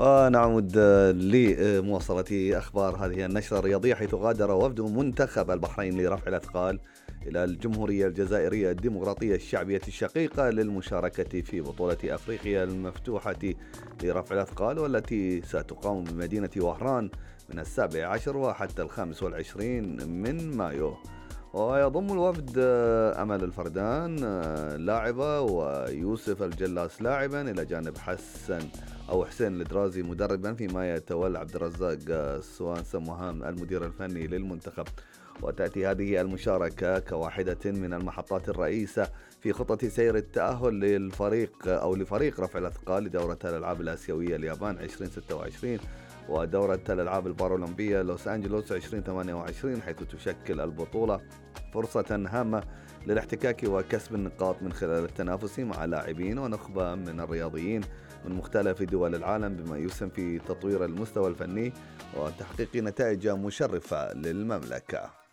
نعود لمواصلة أخبار هذه النشرة الرياضية، حيث غادر وفد منتخب البحرين لرفع الأثقال إلى الجمهورية الجزائرية الديمقراطية الشعبية الشقيقة للمشاركة في بطولة أفريقيا المفتوحة لرفع الأثقال، والتي ستقام بمدينة وهران من 17 وحتى 25 من مايو. ويضم الوفد أمل الفردان لاعبة، ويوسف الجلاس لاعبا، إلى جانب حسين الدرازي مدربا، فيما يتولى عبد الرزاق سوانسة مهام المدير الفني للمنتخب. وتأتي هذه المشاركة كواحدة من المحطات الرئيسة في خطة سير التأهل لفريق رفع الأثقال لدورة الألعاب الآسيوية اليابان 2026 ودورة الألعاب البارالمبية لوس أنجلوس 2028، حيث تشكل البطولة فرصة هامة للاحتكاك وكسب النقاط من خلال التنافس مع لاعبين ونخبة من الرياضيين من مختلف دول العالم، بما يسهم في تطوير المستوى الفني وتحقيق نتائج مشرفة للمملكة.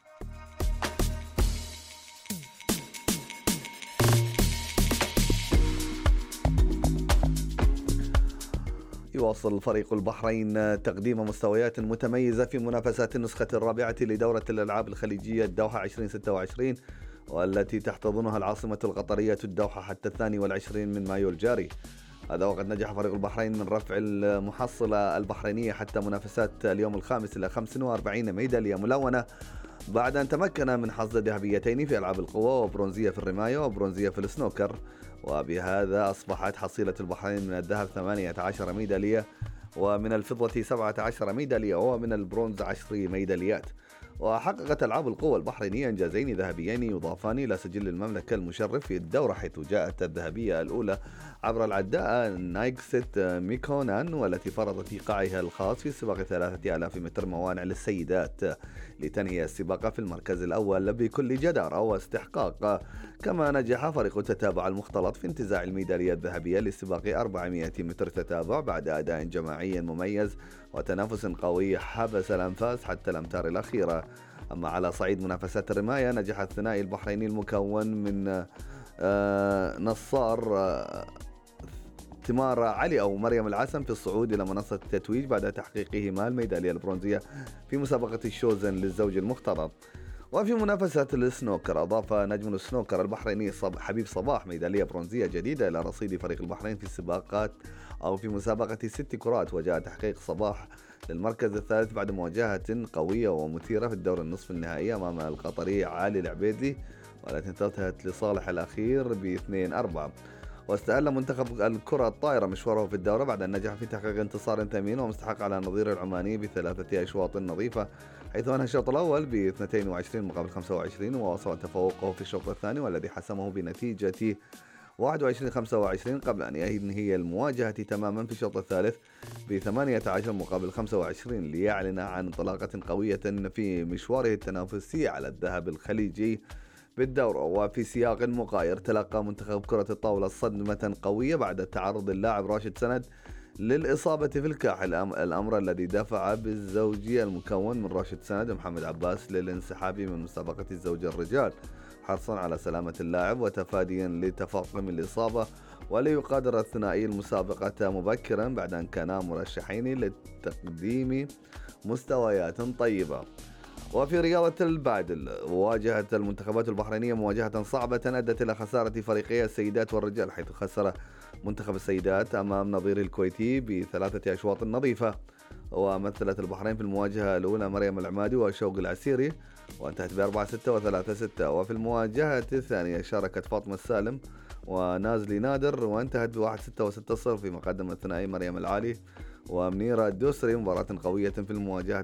يواصل فريق البحرين تقديم مستويات متميزة في منافسات النسخة الرابعة لدورة الألعاب الخليجية الدوحة 2026، والتي تحتضنها العاصمة القطرية الدوحة حتى 22 من مايو الجاري. هذا وقد نجح فريق البحرين من رفع المحصلة البحرينية حتى منافسات اليوم الخامس إلى 45 ميدالية ملونة، بعد أن تمكن من حصد ذهبيتين في ألعاب القوى وبرونزية في الرماية وبرونزية في السنوكر. وبهذا أصبحت حصيلة البحرين من الذهب 18 ميدالية، ومن الفضة 17 ميدالية، ومن البرونز 10 ميداليات. وحققت ألعاب القوى البحرينية إنجازين ذهبيين يضافان إلى سجل المملكة المشرف في الدورة، حيث جاءت الذهبية الأولى عبر العداء نايكست ميكونان، والتي فرضت إيقاعها الخاص في سباق 3000 متر موانع للسيدات، لتنهي السباق في المركز الأول بكل جدارة واستحقاق. كما نجح فريق التتابع المختلط في انتزاع الميدالية الذهبية لسباق 400 متر تتابع بعد أداء جماعي مميز وتنافس قوي حبس الأنفاس حتى الأمتار الأخيرة. أما على صعيد منافسات الرماية، نجح الثنائي البحريني المكون من نصار تمار علي أو مريم العسم في الصعود إلى منصة التتويج بعد تحقيقهما الميدالية البرونزية في مسابقة الشوزن للزوج المختلط. وفي منافسات السنوكر، أضاف نجم السنوكر البحريني حبيب صباح ميدالية برونزية جديدة إلى رصيد فريق البحرين في مسابقة 6 كرات، وجاء تحقيق صباح للمركز الثالث بعد مواجهة قوية ومثيرة في الدور النصف النهائي أمام القطري علي العبيدلي، والتي انتهت لصالح الأخير ب2-4. واستهل منتخب الكرة الطائرة مشواره في الدورة بعد أن نجح في تحقيق انتصار ثمين ومستحق على نظيره العماني ب3 أشواط نظيفة، حيث أنهى الشوط الأول ب22 مقابل 25، وواصل تفوقه في الشوط الثاني والذي حسمه بنتيجة 21-25، قبل أن ينهي المواجهة تماما في الشوط الثالث ب18 مقابل 25، ليعلن عن انطلاقة قوية في مشواره التنافسي على الذهب الخليجي بالدورة. وفي سياق مغاير، تلقى منتخب كرة الطاولة صدمة قوية بعد تعرض اللاعب راشد سند للإصابة في الكاحل، الأمر الذي دفع بالزوجي المكون من راشد سند ومحمد عباس للانسحاب من مسابقة الزوج الرجال، حرصا على سلامة اللاعب وتفاديا لتفاقم الإصابة، وليقدر الثنائي المسابقة مبكرا بعد أن كانا مرشحين لتقديم مستويات طيبة. وفي رياضة البادل، واجهت المنتخبات البحرينية مواجهة صعبة أدت إلى خسارة فريقي السيدات والرجال، حيث خسر منتخب السيدات أمام نظيره الكويتي ب3 أشواط نظيفة. ومثلت البحرين في المواجهة الأولى مريم العمادي وشوق العسيري، وانتهت ب4-6 و3-6. وفي المواجهة الثانية شاركت فاطمة السالم ونازلي نادر، وانتهت ب1-6 و6-0، في مقدمة الثنائي مريم العالي ومنيرة الدوسري. مباراة قوية في المواجهة